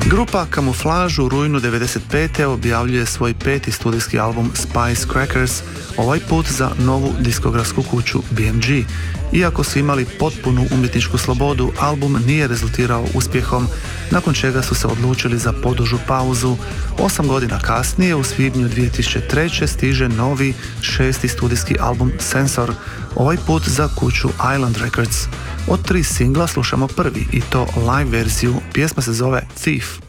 Grupa Camouflage u rujnu 1995. objavljuje svoj 5. studijski album Spice Crackers, ovaj put za novu diskografsku kuću BMG. Iako su imali potpunu umjetničku slobodu, album nije rezultirao uspjehom, nakon čega su se odlučili za podužu pauzu. 8 godina kasnije, u svibnju 2003. stiže novi 6. studijski album Sensor, ovaj put za kuću Island Records. Od 3 singla slušamo prvi, i to live verziju, pjesma se zove Thief.